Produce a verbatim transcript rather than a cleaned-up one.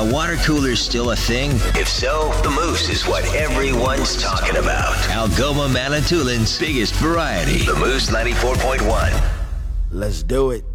Are water coolers still a thing? If so, the Moose is what everyone's talking about. Algoma Manitoulin's biggest variety. The Moose ninety-four point one. Let's do it.